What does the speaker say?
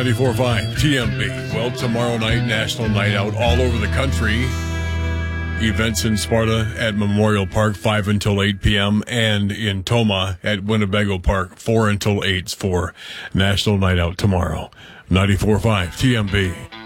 94.5 TMB. Well, tomorrow night, National Night Out all over the country. Events in Sparta at Memorial Park, 5 until 8 p.m. and in Tomah at Winnebago Park, 4 until 8 for National Night Out tomorrow. 94.5 TMB.